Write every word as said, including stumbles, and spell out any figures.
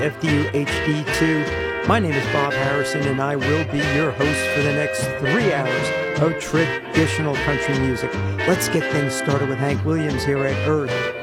F D U H D two. My name is Bob Harrison, and I will be your host for the next three hours of traditional country music. Let's get things started with Hank Williams here at Earth,